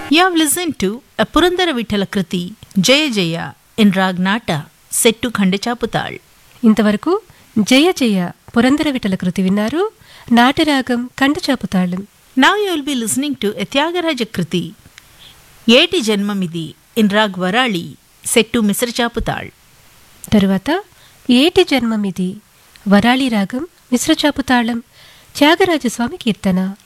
You have listened to a Purandara Vithala Kriti, Jaya Jaya, in Rag Nata, set to Khandechaputal. ఇంతవరకు జయ జయ పురందర విఠల కృతి విన్నారు. నాటరాగం కంఠచాపుతాళం. Now you will be listening to a Tyagaraja Kriti, Yeti Janmamidi, in Rag Varali, set to Misrachaputal. తరువాత ఏటి జన్మమిది వరాళి రాగం మిశ్రచాపుతాళం త్యాగరాజస్వామి కీర్తన.